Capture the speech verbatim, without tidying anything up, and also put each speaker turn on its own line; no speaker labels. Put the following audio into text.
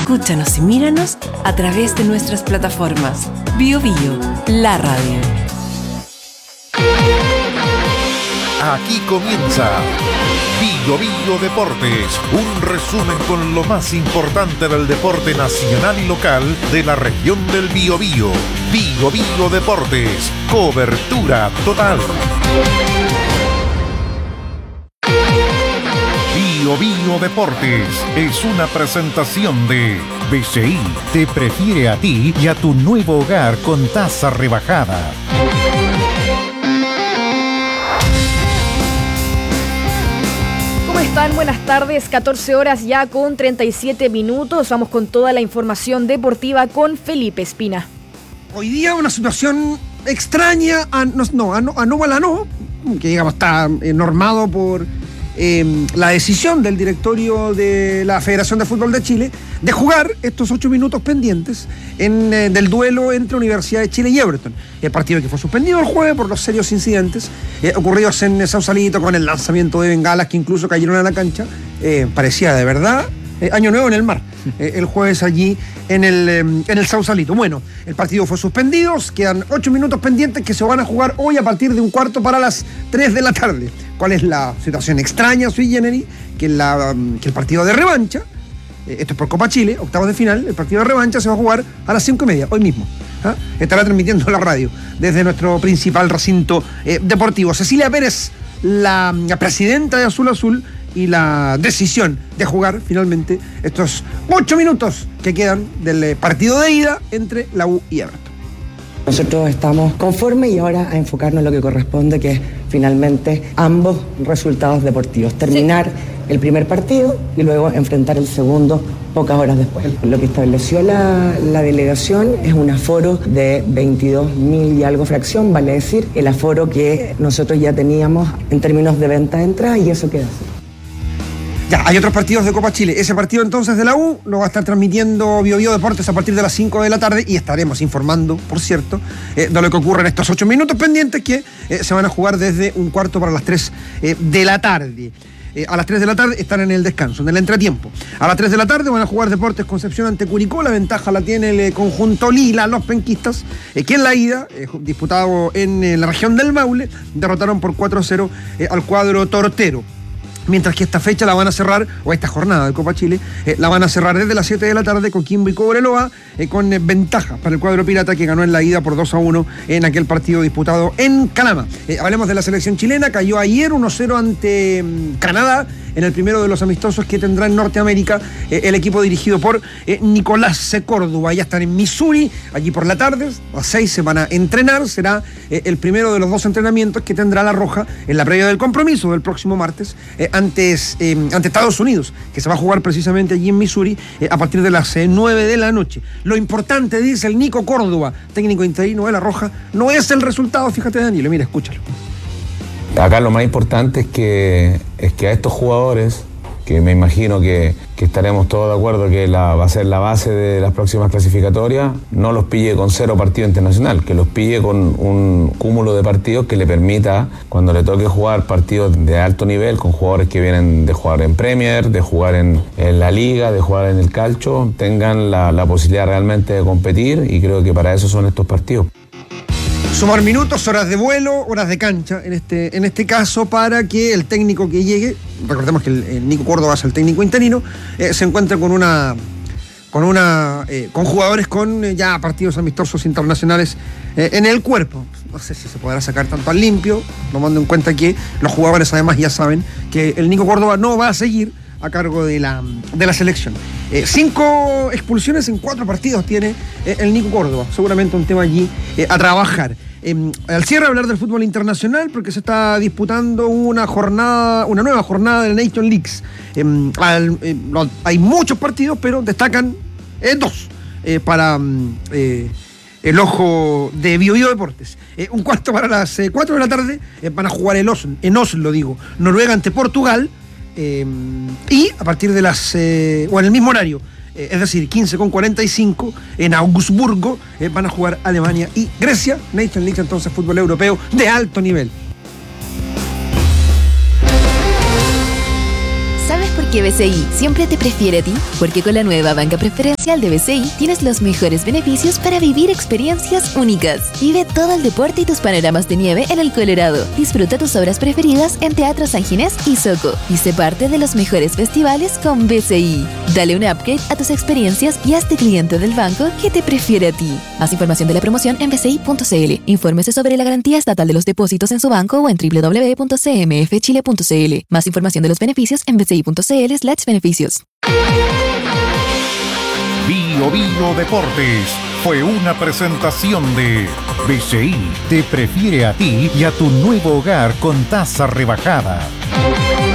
Escúchanos y míranos a través de nuestras plataformas. Bio Bio, la radio.
Aquí comienza Bio Bio Deportes, un resumen con lo más importante del deporte nacional y local de la región del Biobío. Bio Bio Deportes, cobertura total. Bio Bio Deportes es una presentación de B C I. Te prefiere a ti y a tu nuevo hogar con tasa rebajada.
¿Cómo están? Buenas tardes, catorce horas ya con treinta y siete minutos. Vamos con toda la información deportiva con Felipe Espina.
Hoy día una situación extraña, a, no, no, anómala no, que digamos está eh, normado por eh, la decisión del directorio de la Federación de Fútbol de Chile de jugar estos ocho minutos pendientes en, eh, del duelo entre Universidad de Chile y Everton. El partido que fue suspendido el jueves por los serios incidentes eh, ocurridos en Sausalito con el lanzamiento de bengalas que incluso cayeron a la cancha. Eh, parecía de verdad eh, año nuevo en el mar. Eh, el jueves allí en el, eh, en el Sausalito. Bueno, el partido fue suspendido, quedan ocho minutos pendientes que se van a jugar hoy a partir de un cuarto para las tres de la tarde. ¿Cuál es la situación extraña, sui generis? Que, la, que el partido de revancha, eh, esto es por Copa Chile, octavos de final, el partido de revancha se va a jugar a las cinco y media, hoy mismo. ¿Ah? Estará transmitiendo la radio desde nuestro principal recinto eh, deportivo. Cecilia Pérez, la, la presidenta de Azul Azul, y la decisión de jugar finalmente estos ocho minutos que quedan del partido de ida entre la U y Everton.
Nosotros estamos conformes y ahora a enfocarnos en lo que corresponde, que es finalmente ambos resultados deportivos. Terminar sí. el primer partido y luego enfrentar el segundo pocas horas después. Lo que estableció la, la delegación es un aforo de veintidós mil y algo fracción, vale decir, el aforo que nosotros ya teníamos en términos de venta de entrada, y eso queda así.
Ya, hay otros partidos de Copa Chile. Ese partido entonces de la U lo va a estar transmitiendo Bio Bio Deportes a partir de las cinco de la tarde y estaremos informando, por cierto, eh, de lo que ocurre en estos ocho minutos pendientes que eh, se van a jugar desde un cuarto para las tres eh, de la tarde. Eh, a las tres de la tarde están en el descanso, en el entretiempo. A las tres de la tarde van a jugar Deportes Concepción ante Curicó. La ventaja la tiene el eh, conjunto Lila, los penquistas, eh, que en la ida, eh, disputado en eh, la región del Maule, derrotaron por cuatro a cero eh, al cuadro tortero. Mientras que esta fecha la van a cerrar, o esta jornada de Copa Chile, eh, la van a cerrar desde las siete de la tarde con Coquimbo y Cobreloa, eh, con eh, ventaja para el cuadro pirata que ganó en la ida por dos a uno en aquel partido disputado en Calama. Eh, hablemos de la selección chilena, cayó ayer uno cero ante um, Canadá, en el primero de los amistosos que tendrá en Norteamérica eh, el equipo dirigido por eh, Nicolás Córdoba. Ya están en Missouri, allí por la tarde, a las seis se van a entrenar, será eh, el primero de los dos entrenamientos que tendrá la Roja en la previa del compromiso del próximo martes eh, antes, eh, ante Estados Unidos, que se va a jugar precisamente allí en Missouri eh, a partir de las eh, nueve de la noche. Lo importante, dice el Nico Córdoba, técnico interino de la Roja, no es el resultado, fíjate Danilo, mira, escúchalo.
Acá lo más importante es que, es que a estos jugadores, que me imagino que, que estaremos todos de acuerdo que la, va a ser la base de las próximas clasificatorias, no los pille con cero partido internacional, que los pille con un cúmulo de partidos que le permita, cuando le toque jugar partidos de alto nivel, con jugadores que vienen de jugar en Premier, de jugar en, en la Liga, de jugar en el Calcio, tengan la, la posibilidad realmente de competir, y creo que para eso son estos partidos.
Sumar minutos, horas de vuelo, horas de cancha, en este, en este caso, para que el técnico que llegue, recordemos que el, el Nico Córdoba es el técnico interino, eh, se encuentre con una con una eh, con jugadores con eh, ya partidos amistosos internacionales eh, en el cuerpo. No sé si se podrá sacar tanto al limpio, tomando en cuenta que los jugadores además ya saben que el Nico Córdoba no va a seguir a cargo de la, de la selección. Eh, cinco expulsiones en cuatro partidos tiene eh, el Nico Córdoba, seguramente un tema allí eh, a trabajar. Eh, al cierre hablar del fútbol internacional, porque se está disputando una jornada, una nueva jornada de la Nation Leagues. Eh, al, eh, lo, hay muchos partidos, pero destacan eh, dos eh, para eh, el ojo de Bio Bio Deportes. Eh, un cuarto para las eh, cuatro de la tarde eh, van a jugar el Oslo, en Oslo, digo, Noruega ante Portugal. Eh, y a partir de las eh, o en el mismo horario, eh, es decir, quince con cuarenta y cinco en Augsburgo, eh, van a jugar Alemania y Grecia. Nation League, entonces fútbol europeo de alto nivel.
Porque B C I siempre te prefiere a ti. Porque con la nueva banca preferencial de B C I tienes los mejores beneficios para vivir experiencias únicas. Vive todo el deporte y tus panoramas de nieve en el Colorado. Disfruta tus obras preferidas en Teatro San Ginés y Soco. Y sé parte de los mejores festivales con B C I. Dale un upgrade a tus experiencias y hazte cliente del banco que te prefiere a ti. Más información de la promoción en b c i punto c l. Infórmese sobre la garantía estatal de los depósitos en su banco o en w w w punto c m f chile punto c l. Más información de los beneficios en b c i punto c l slash beneficios.
Bio Bio Deportes fue una presentación de B C I. Te prefiere a ti y a tu nuevo hogar con tasa rebajada.